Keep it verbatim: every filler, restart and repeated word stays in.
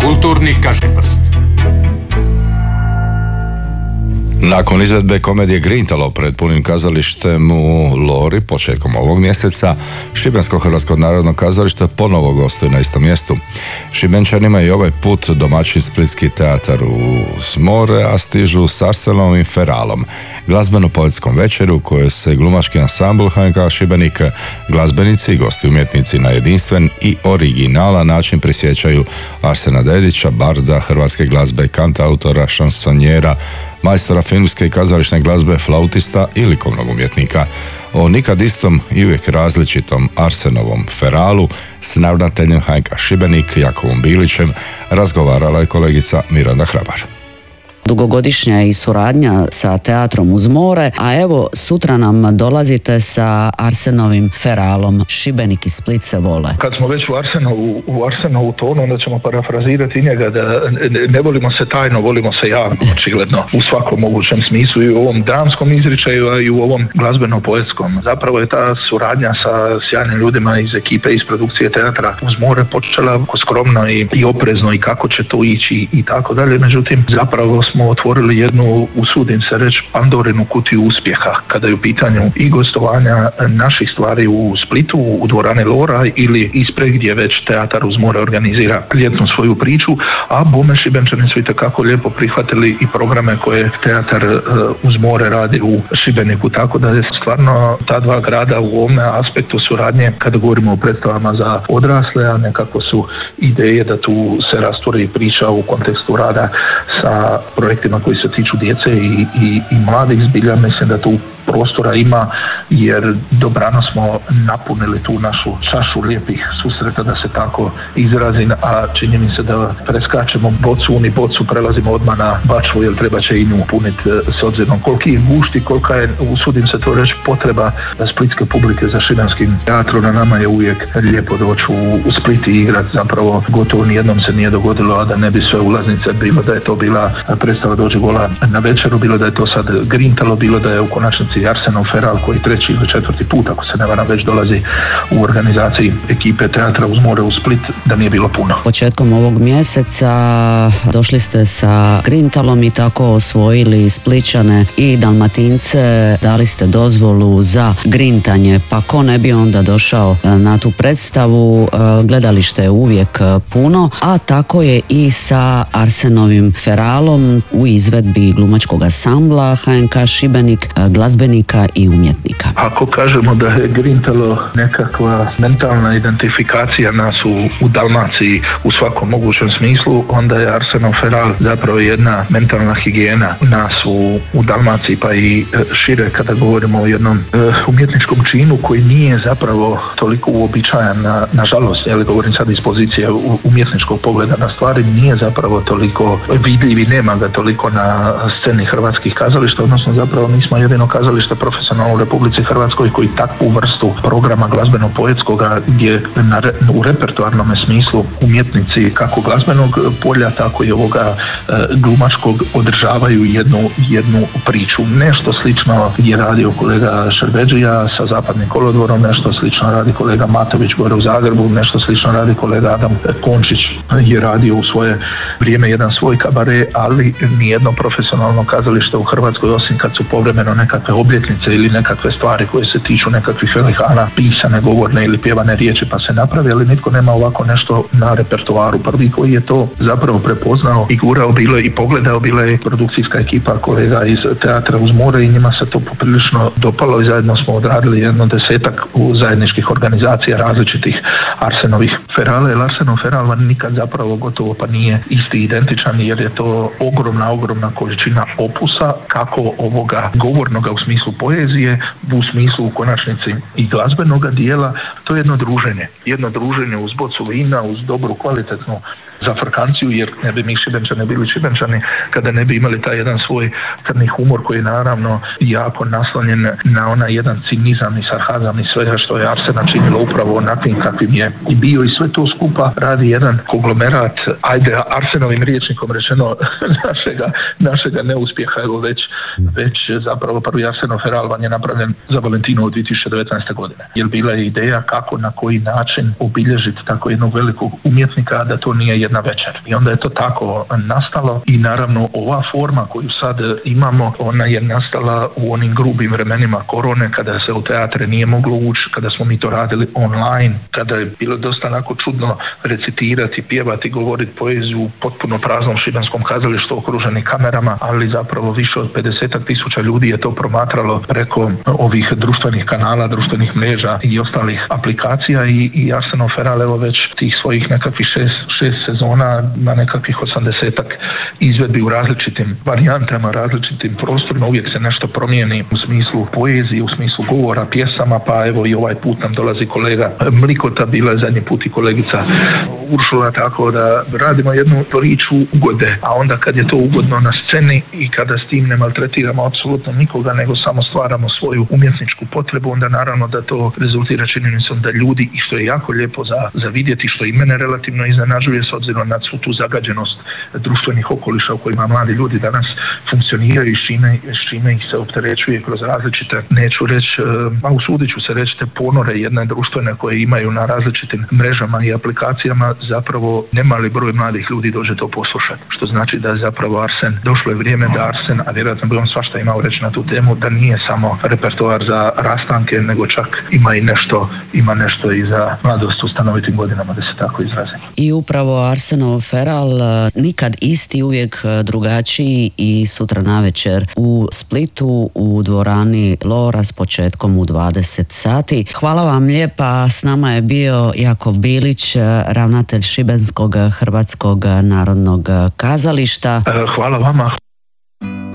Kulturni kažiprst. Nakon izvedbe komedije Grintalo pred punim kazalištem u Lori početkom ovog mjeseca, Šibensko-hrvatsko narodno kazalište ponovo gostuje na istom mjestu. Šibenčanima i ovaj put domaćin Splitski teatar u Zmore, a stižu s Arsenovim Feralom, glazbeno-poetskom večeru u kojoj se glumački ansambl H N K Šibenik, glazbenici i gosti umjetnici na jedinstven i originalan način prisjećaju Arsena Dedića, barda hrvatske glazbe, kantautora, šansonjera, majstora filmske i kazališne glazbe, flautista i likovnog umjetnika. O nikad istom i uvijek različitom Arsenovom Feralu s ravnateljem H N K Šibenik Jakovom Bilićem razgovarala je kolegica Miranda Hrabar. Dugogodišnja je i suradnja sa teatrom uz more, a evo sutra nam dolazite sa Arsenovim Feralom. Šibenik i Split se vole. Kad smo već u Arsenovu, u Arsenovu tonu, onda ćemo parafrazirati njega da ne, ne volimo se tajno, volimo se javno, očigledno, u svakom mogućem smislu, i u ovom dramskom izričaju, a i u ovom glazbeno-poetskom. Zapravo je ta suradnja sa sjajnim ljudima iz ekipe, iz produkcije teatra uz more počela skromno i, i oprezno i kako će to ići i tako dalje. Međutim, zapravo smo smo otvorili jednu, usudim se reći, Pandorinu kutiju uspjeha kada je u pitanju i gostovanja naših stvari u Splitu, u dvorani Lora ili ispred gdje već teatar uz more organizira ljetnu svoju priču, a bome Šibenčani su itekako lijepo prihvatili i programe koje teatar uz more radi u Šibeniku, tako da je stvarno ta dva grada u ovome aspektu suradnje, kada govorimo o predstavama za odrasle, a nekako su ideje da tu se rastvori priča u kontekstu rada sa projektima koji se tiču djece i, i, i mladih. Zbilja mislim da tu prostora ima, jer dobrano smo napunili tu našu čašu lijepih susreta, da se tako izrazim, a čini mi se da preskačemo bocu, uni bocu, prelazimo odmah na bačvu, jer treba će i nju puniti s obzirom koliki je gušt i kolika je, usudim se to reći, potreba splitske publike za šibenskim teatrom. Na nama je uvijek lijepo doći u, u Split i igrati, zapravo gotovo nijednom se nije dogodilo, a da ne bi sve ulaznice, bilo da je to bila predstava Dođi gola na večeru, bilo da je to sad Grintalo, bilo da je u konačnici Arsenov Feral koji treći ili četvrti put, ako se ne varam, već dolazi u organizaciji ekipe teatra uz more u Split, da nije bilo puno. Početkom ovog mjeseca došli ste sa Grintalom i tako osvojili Splićane i Dalmatince, dali ste dozvolu za grintanje, pa ko ne bi onda došao na tu predstavu? Gledalište je uvijek puno, a tako je i sa Arsenovim Feralom u izvedbi glumačkog ansambla H N K Šibenik, glazbenika i umjetnika. Ako kažemo da je Grintalo nekakva mentalna identifikacija nas u, u Dalmaciji u svakom mogućem smislu, onda je Arsenov Feral zapravo jedna mentalna higijena nas u, u Dalmaciji, pa i šire kada govorimo o jednom e, umjetničkom činu koji nije zapravo toliko uobičajan, na, nažalost, ja govorim sad iz pozicije umjetničkog pogleda na stvari, nije zapravo toliko vidljiv i nema ga toliko na sceni hrvatskih kazališta, odnosno zapravo mi smo jedino kazalište profesionalno u Republici Hrvatskoj koji takvu vrstu programa glazbeno-poetskoga, gdje na, u repertoarnom smislu umjetnici kako glazbenog polja, tako i ovoga e, glumačkog održavaju jednu, jednu priču. Nešto slično je radio kolega Šerbeđija sa Zapadnim kolodvorom, nešto slično radi kolega Matović gore u Zagrebu, nešto slično radi kolega Adam Končić, je radio u svoje vrijeme jedan svoj kabare, ali nijedno profesionalno kazalište u Hrvatskoj, osim kad su povremeno nekakve obljetnice ili nekakve stvari koje se tiču nekakvih velikana, pisane, govorne ili pjevane riječi pa se napravi, ali nitko nema ovako nešto na repertoaru. Prvi koji je to zapravo prepoznao i gurao bilo i pogledao bila je produkcijska ekipa kolega iz teatra uz more i njima se to poprilično dopalo i zajedno smo odradili jedno desetak u zajedničkih organizacija različitih Arsenovih Ferala, jer Arsenov Feral nikad zapravo gotovo pa nije isti identičan, jer je to ogromna, ogromna količina opusa, kako ovoga govornoga u smislu poezije, u smislu u konačnici i glazbenog dijela. To je jedno druženje. Jedno druženje uz bocu vina, uz dobru kvalitetnu zafrkanciju, jer ne bi mi Šibenčani bili Šibenčani kada ne bi imali taj jedan svoj crni humor koji je naravno jako naslonjen na onaj jedan cinizam i sarkazam i svega što je Arsena činilo upravo onakvim kakvim je i bio, i sve to skupa radi jedan konglomerat, ajde Arsenovim rječnikom rečeno, našega, našega neuspjeha. Evo već, već zapravo prvi Arsenov Feral van je napravljen za Valentinovu dvije tisuće devetnaeste. godine. Jer bila je ideja kako, na koji način obilježiti tako jednog velikog umjetnika, da to nije jedna večer. I onda je to tako nastalo i naravno ova forma koju sad imamo, ona je nastala u onim grubim vremenima korone, kada se u teatre nije moglo ući, kada smo mi to radili online, kada je bilo dosta onako čudno recitirati, pjevati, govoriti poeziju u potpuno praznom šibenskom kazalištu okruženi kamerama, ali zapravo više od pedeset tisuća ljudi je to promatralo preko ovih društvenih kanala, društvenih mreža i ostalih aplikacija i, i Arsenal Feral evo već tih svojih nekakvih šest, šest sezona na nekakvih osamdesetak izvedbi u različitim varijantama, različitim prostorima, uvijek se nešto promijeni u smislu poezije, u smislu govora, pjesama, pa evo i ovaj put nam dolazi kolega Mlikota, bila je zadnji put i kolegica Uršula, tako da radimo jednu priču ugode, a onda kad je to ugodno na sceni i kada s tim ne maltretiramo apsolutno nikoga, nego samo stvaramo svoju umjetničku potrebu, onda naravno da to rezultira činjenicom da ljudi, i što je jako lijepo za, za vidjeti, što i mene relativno iznenađuje s obzirom na svu tu zagađenost društvenih okoliša u kojima mladi ljudi danas funkcioniraju i s čime, s čime ih se opterećuje kroz različite, neću reći, a usudit ću se reći, te ponore jedne društvene koje imaju na različitim mrežama i aplikacijama, zapravo nemali broj mladih ljudi dođe to poslušati. Što znači da je zapravo Arsen, došlo je vrijeme da Arsen, a vjerojatno bi on svašta imao reći na tu temu, da nije samo repertoar za rastanke, nego čak ima i nešto, ima nešto i za mladost u stanovitim godinama, da se tako izrazim. I upravo Arsenal Feral, nikad isti, uvijek drugačiji, i sutra navečer u Splitu u dvorani Lora s početkom u dvadeset sati. Hvala vam lijepa, s nama je bio Jakov Bilić, ravnatelj Šibenskog Hrvatskog narodnog kazališta. Hvala vama.